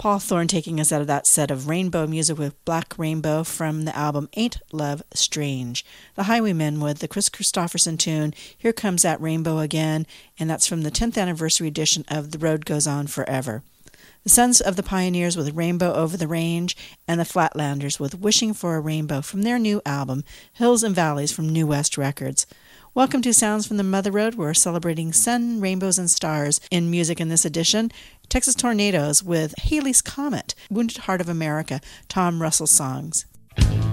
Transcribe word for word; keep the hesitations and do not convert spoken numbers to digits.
Paul Thorne taking us out of that set of rainbow music with Black Rainbow from the album Ain't Love Strange. The Highwaymen with the Chris Christopherson tune Here Comes That Rainbow Again, and that's from the tenth anniversary edition of The Road Goes On Forever. The Sons of the Pioneers with Rainbow Over the Range, and the Flatlanders with Wishing for a Rainbow from their new album Hills and Valleys from New West Records. Welcome to Sounds from the Mother Road. We're celebrating sun, rainbows, and stars in music in this edition. Texas Tornadoes with Halley's Comet, Wounded Heart of America, Tom Russell songs.